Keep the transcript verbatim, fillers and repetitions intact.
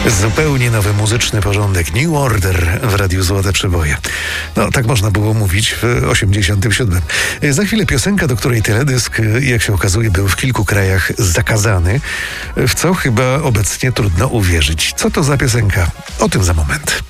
Zupełnie nowy muzyczny porządek New Order w Radiu Złote Przeboje. No, tak można było mówić w osiemdziesiątym siódmym. Za chwilę piosenka, do której teledysk, jak się okazuje, był w kilku krajach zakazany, w co chyba obecnie trudno uwierzyć. Co to za piosenka? O tym za moment.